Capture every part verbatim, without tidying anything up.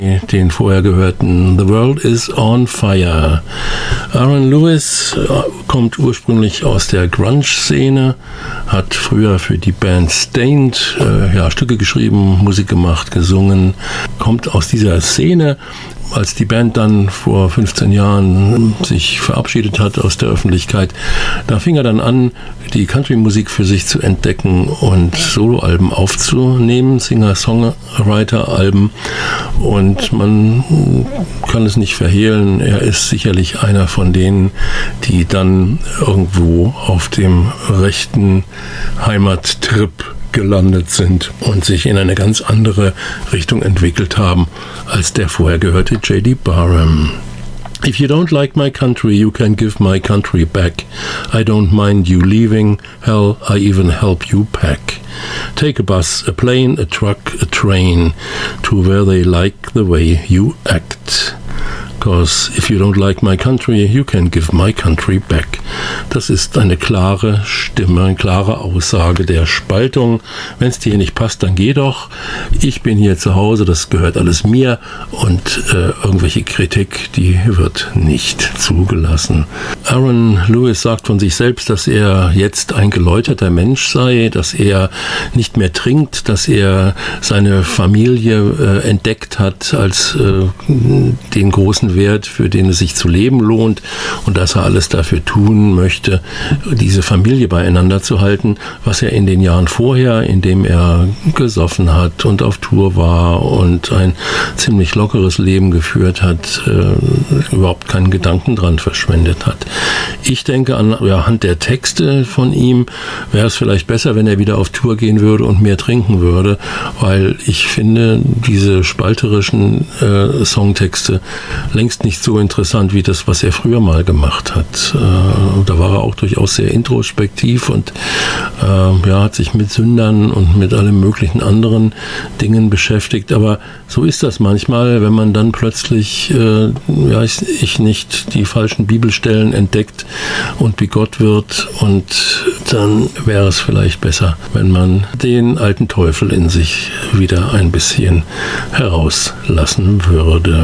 Den vorher gehörten The World is on Fire. Aaron Lewis kommt ursprünglich aus der Grunge-Szene, hat früher für die Band Stained äh, ja, Stücke geschrieben, Musik gemacht, gesungen, kommt aus dieser Szene. Als die Band dann vor fünfzehn Jahren sich verabschiedet hat aus der Öffentlichkeit, da fing er dann an, die Country-Musik für sich zu entdecken und Soloalben aufzunehmen, Singer-Songwriter-Alben. Und man kann es nicht verhehlen, er ist sicherlich einer von denen, die dann irgendwo auf dem rechten Heimattrip gelandet sind und sich in eine ganz andere Richtung entwickelt haben als der vorher gehörte J D Barham. If you don't like my country, you can give my country back. I don't mind you leaving. Hell, I even help you pack. Take a bus, a plane, a truck, a train to where they like the way you act. Because if you don't like my country, you can give my country back. Das ist eine klare Stimme, eine klare Aussage der Spaltung. Wenn es dir nicht passt, dann geh doch. Ich bin hier zu Hause, das gehört alles mir. Und äh, irgendwelche Kritik, die wird nicht zugelassen. Aaron Lewis sagt von sich selbst, dass er jetzt ein geläuterter Mensch sei, dass er nicht mehr trinkt, dass er seine Familie äh, entdeckt hat als äh, den großen Wert, für den es sich zu leben lohnt und dass er alles dafür tun möchte, diese Familie beieinander zu halten, was er in den Jahren vorher, in dem er gesoffen hat und auf Tour war und ein ziemlich lockeres Leben geführt hat, äh, überhaupt keinen Gedanken dran verschwendet hat. Ich denke, an ja, anhand der Texte von ihm wäre es vielleicht besser, wenn er wieder auf Tour gehen würde und mehr trinken würde, weil ich finde, diese spalterischen äh, Songtexte längst nicht so interessant wie das, was er früher mal gemacht hat. Äh, da war er auch durchaus sehr introspektiv und äh, ja, hat sich mit Sündern und mit allem möglichen anderen Dingen beschäftigt. Aber so ist das manchmal, wenn man dann plötzlich, äh, ja, ich, ich nicht die falschen Bibelstellen entdeckt und wie Gott wird, und dann wäre es vielleicht besser, wenn man den alten Teufel in sich wieder ein bisschen herauslassen würde,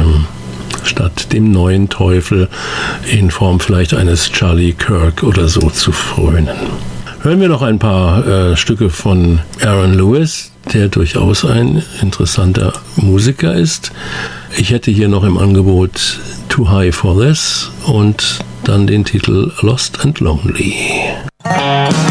statt dem neuen Teufel in Form vielleicht eines Charlie Kirk oder so zu frönen. Hören wir noch ein paar äh, Stücke von Aaron Lewis, der durchaus ein interessanter Musiker ist. Ich hätte hier noch im Angebot Too High for This und dann den Titel Lost and Lonely.